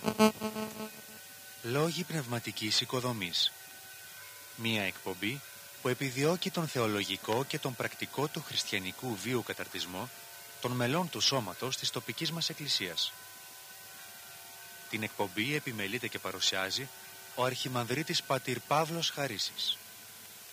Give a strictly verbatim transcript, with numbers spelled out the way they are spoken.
Λόγοι πνευματικής οικοδομής. Μία εκπομπή που επιδιώκει τον θεολογικό και τον πρακτικό του χριστιανικού βίου καταρτισμό των μελών του σώματος της τοπικής μας εκκλησίας. Την εκπομπή επιμελείται και παρουσιάζει ο Αρχιμανδρίτης πατήρ Παύλος Χαρίσης.